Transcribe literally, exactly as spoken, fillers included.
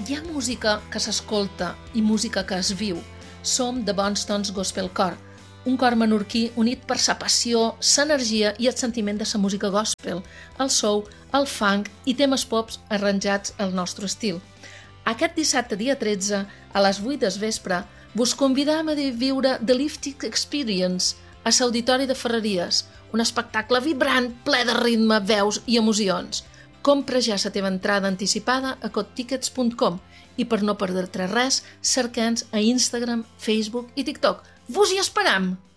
Hi ha música que s'escolta i música que es viu. Som The Bonstones Gospel Cor, un cor menorquí unit per sa passió, sa energia i el sentiment de sa música gospel, el soul, el funk i temes pops arranjats al nostre estil. Aquest dissabte, dia tretze, a les vuit del vespre, vos convidam a viure The Lifting Experience a l'Auditori de Ferreries, un espectacle vibrant, ple de ritme, veus i emocions. Compra ja la teva entrada anticipada a codtickets punt com i per no perdre-te res, cerca'ns a Instagram, Facebook i TikTok. Vos hi esperam!